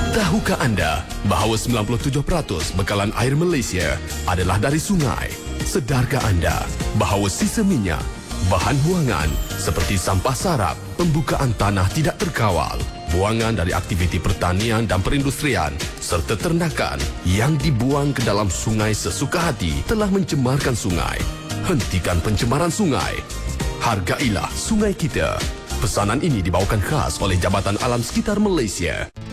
Tahukah anda bahawa 97% bekalan air Malaysia adalah dari sungai? Sedarkah anda bahawa sisa minyak, bahan buangan seperti sampah sarap, pembukaan tanah tidak terkawal, buangan dari aktiviti pertanian dan perindustrian serta ternakan yang dibuang ke dalam sungai sesuka hati telah mencemarkan sungai? Hentikan pencemaran sungai. Hargailah sungai kita. Pesanan ini dibawakan khas oleh Jabatan Alam Sekitar Malaysia.